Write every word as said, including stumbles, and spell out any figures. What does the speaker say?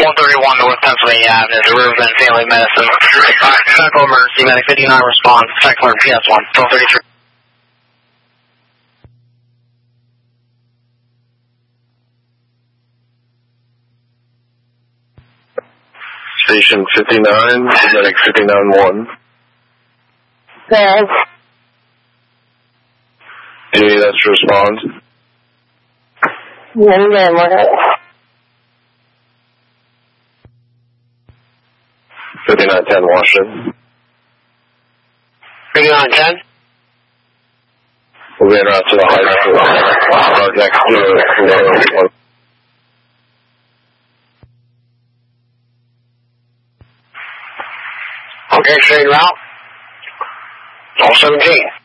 one thirty-one North Pennsylvania Avenue, the Riverbend Family Medicine. Alright, medical emergency, medic fifty-nine response, check alert P S one, twelve thirty-three. Station fifty-nine, medic fifty-nine one. Yes. Do you need us to respond? One minute. fifty-nine ten Washington. fifty-nine ten? We'll be en route to the high school. Our next to Okay, straight route. twelve seventeen.